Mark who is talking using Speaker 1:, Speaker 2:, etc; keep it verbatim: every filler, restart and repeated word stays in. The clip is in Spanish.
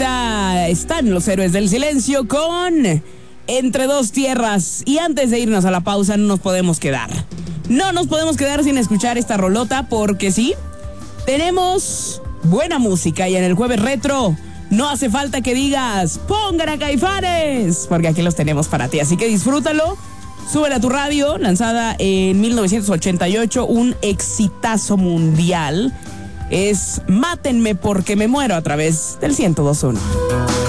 Speaker 1: ahorita están los Héroes del Silencio con Entre Dos Tierras. Y antes de irnos a la pausa, no nos podemos quedar. No nos podemos quedar sin escuchar esta rolota, porque sí, tenemos buena música. Y en el Jueves Retro no hace falta que digas pongan a Caifanes, porque aquí los tenemos para ti. Así que disfrútalo. Súbela a tu radio, lanzada en mil novecientos ochenta y ocho, un exitazo mundial. Es Mátenme porque me muero, a través del ciento dos punto uno.